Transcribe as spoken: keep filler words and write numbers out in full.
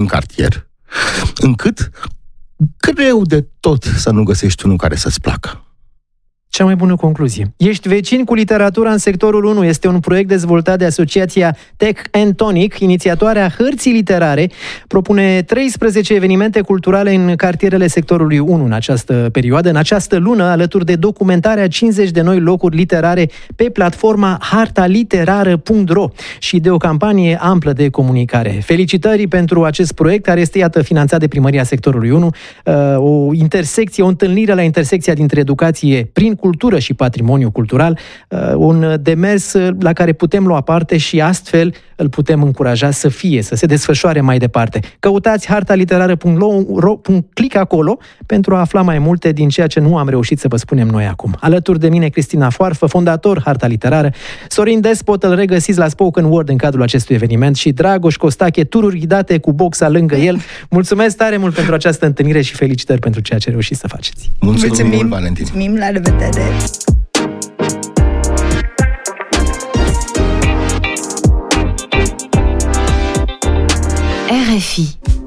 cartier, încât greu de tot să nu găsești unul care să-ți placă. Cea mai bună concluzie. Ești vecin cu literatura în sectorul unu. Este un proiect dezvoltat de asociația Tech and Tonic. Inițiatoarea Hărții Literare propune treisprezece evenimente culturale în cartierele sectorului unu în această perioadă. În această lună, alături de documentarea cincizeci de noi locuri literare pe platforma harta literară punct ro și de o campanie amplă de comunicare. Felicitări pentru acest proiect, care este, iată, finanțat de Primăria sectorului unu. O intersecție, o întâlnire la intersecția dintre educație prin cultură și patrimoniu cultural, un demers la care putem lua parte și astfel îl putem încuraja să fie, să se desfășoare mai departe. Căutați harta literară punct ro, click acolo pentru a afla mai multe din ceea ce nu am reușit să vă spunem noi acum. Alături de mine, Cristina Foarfă, fondator Harta Literară, Sorin Despot, îl regăsiți la Spoken Word în cadrul acestui eveniment, și Dragoș Costache, tururi ghidate cu boxa lângă el. Mulțumesc tare mult pentru această întâlnire și felicitări pentru ceea ce reușiți să faceți. Mulțumim, Mulțumim mult, Valentin. Mulțumim, la revedere! R F I